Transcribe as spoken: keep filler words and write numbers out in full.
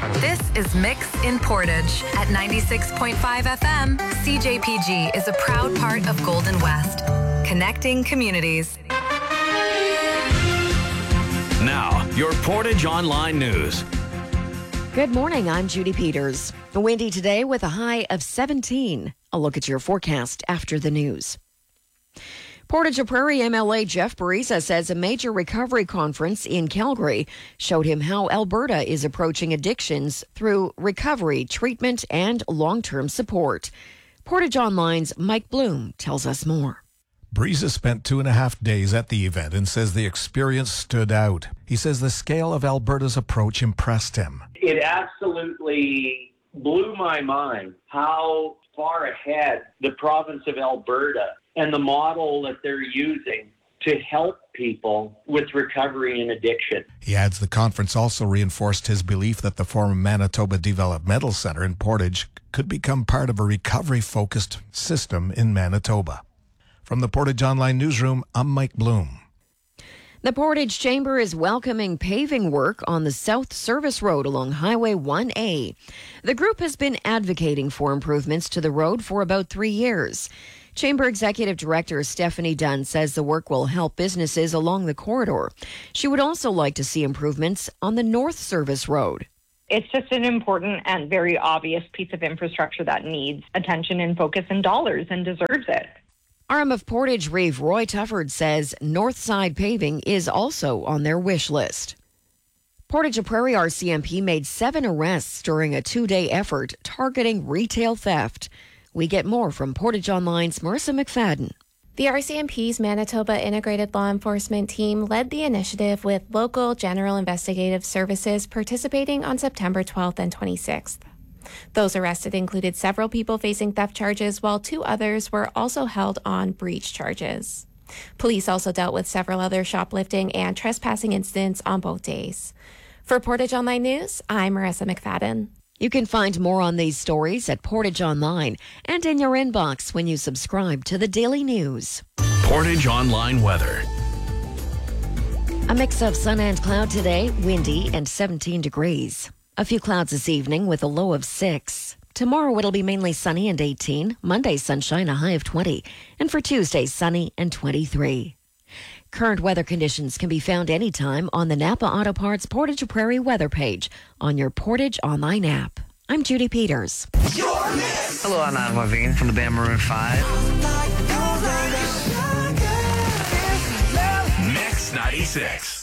This is Mix in Portage at ninety-six point five F M. C J P G is a proud part of Golden West, connecting communities. Now, your Portage Online News. Good morning, I'm Judy Peters. Windy today with a high of seventeen. A look at your forecast after the news. Portage Prairie M L A Jeff Barisa says a major recovery conference in Calgary showed him how Alberta is approaching addictions through recovery, treatment, and long-term support. Portage Online's Mike Bloom tells us more. Barisa spent two and a half days at the event and says the experience stood out. He says the scale of Alberta's approach impressed him. It absolutely blew my mind how far ahead the province of Alberta and the model that they're using to help people with recovery and addiction. He adds the conference also reinforced his belief that the former Manitoba Developmental Centre in Portage could become part of a recovery-focused system in Manitoba. From the Portage Online Newsroom, I'm Mike Bloom. The Portage Chamber is welcoming paving work on the South Service Road along Highway one A. The group has been advocating for improvements to the road for about three years. Chamber Executive Director Stephanie Dunn says the work will help businesses along the corridor. She would also like to see improvements on the North Service Road. It's just an important and very obvious piece of infrastructure that needs attention and focus and dollars and deserves it. R M of Portage Reeve Roy Tufford says Northside paving is also on their wish list. Portage Prairie R C M P made seven arrests during a two-day effort targeting retail theft. We get more from Portage Online's Marissa McFadden. The R C M P's Manitoba Integrated Law Enforcement Team led the initiative with local General Investigative Services participating on September twelfth and twenty-sixth. Those arrested included several people facing theft charges, while two others were also held on breach charges. Police also dealt with several other shoplifting and trespassing incidents on both days. For Portage Online News, I'm Marissa McFadden. You can find more on these stories at Portage Online and in your inbox when you subscribe to the Daily News. Portage Online Weather. A mix of sun and cloud today, windy and seventeen degrees. A few clouds this evening with a low of six. Tomorrow it'll be mainly sunny and eighteen. Monday sunshine, a high of twenty. And for Tuesday, sunny and twenty-three. Current weather conditions can be found anytime on the Napa Auto Parts Portage Prairie weather page on your Portage Online app. I'm Judy Peters. Hello, I'm Adam Levine from the band Maroon five. Mix ninety-six.